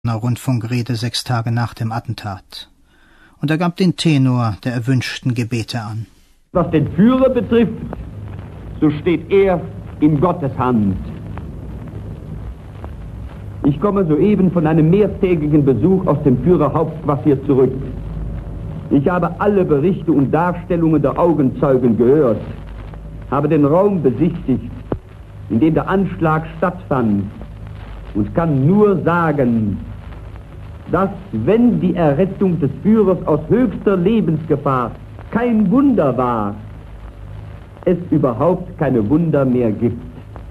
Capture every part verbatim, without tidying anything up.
einer Rundfunkrede sechs Tage nach dem Attentat. Und er gab den Tenor der erwünschten Gebete an. Was den Führer betrifft, so steht er in Gottes Hand. Ich komme soeben von einem mehrtägigen Besuch aus dem Führerhauptquartier zurück. Ich habe alle Berichte und Darstellungen der Augenzeugen gehört, habe den Raum besichtigt, in dem der Anschlag stattfand, und kann nur sagen, dass, wenn die Errettung des Führers aus höchster Lebensgefahr kein Wunder war, es überhaupt keine Wunder mehr gibt.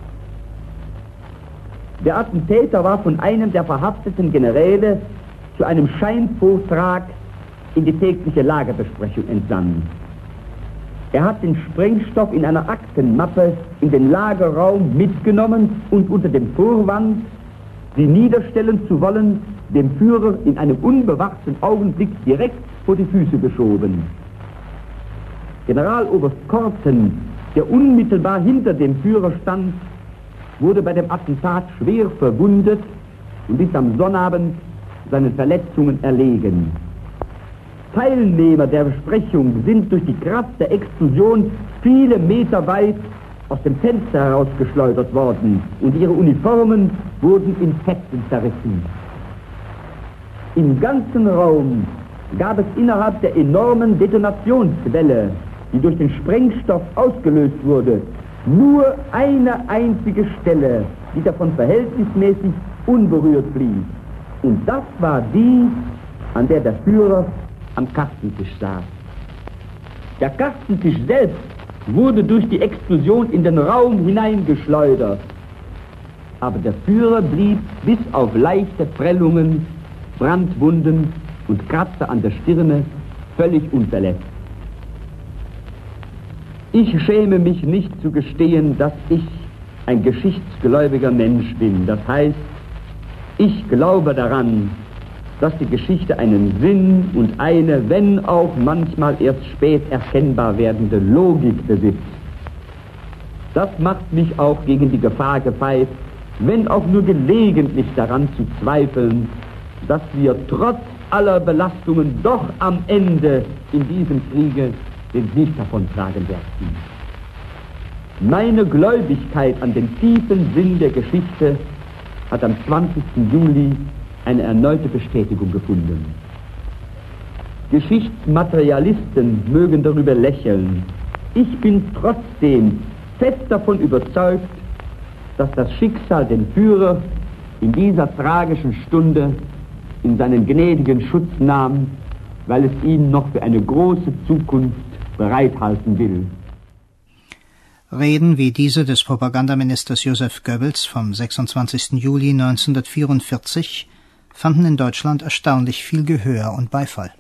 Der Attentäter war von einem der verhafteten Generäle zu einem Scheinvortrag in die tägliche Lagerbesprechung entsandt. Er hat den Sprengstoff in einer Aktenmappe in den Lagerraum mitgenommen und unter dem Vorwand, sie niederstellen zu wollen, dem Führer in einem unbewachten Augenblick direkt vor die Füße geschoben. Generaloberst Korten, der unmittelbar hinter dem Führer stand, wurde bei dem Attentat schwer verwundet und ist am Sonnabend seinen Verletzungen erlegen. Teilnehmer der Besprechung sind durch die Kraft der Explosion viele Meter weit aus dem Fenster herausgeschleudert worden und ihre Uniformen wurden in Fetzen zerrissen. Im ganzen Raum gab es innerhalb der enormen Detonationswelle, die durch den Sprengstoff ausgelöst wurde, nur eine einzige Stelle, die davon verhältnismäßig unberührt blieb. Und das war die, an der der Führer am Kartentisch saß. Der Kartentisch selbst wurde durch die Explosion in den Raum hineingeschleudert. Aber der Führer blieb bis auf leichte Prellungen, Brandwunden und Kratzer an der Stirne völlig unverletzt. Ich schäme mich nicht zu gestehen, dass ich ein geschichtsgläubiger Mensch bin. Das heißt, ich glaube daran, dass die Geschichte einen Sinn und eine, wenn auch manchmal erst spät erkennbar werdende Logik besitzt. Das macht mich auch gegen die Gefahr gefeit, wenn auch nur gelegentlich daran zu zweifeln, dass wir trotz aller Belastungen doch am Ende in diesem Kriege den Sieg davontragen werden. Meine Gläubigkeit an den tiefen Sinn der Geschichte hat am zwanzigsten Juli eine erneute Bestätigung gefunden. Geschichtsmaterialisten mögen darüber lächeln. Ich bin trotzdem fest davon überzeugt, dass das Schicksal den Führer in dieser tragischen Stunde in seinen gnädigen Schutz nahm, weil es ihn noch für eine große Zukunft bereithalten will. Reden wie diese des Propagandaministers Joseph Goebbels vom sechsundzwanzigsten Juli neunzehnhundertvierundvierzig fanden in Deutschland erstaunlich viel Gehör und Beifall.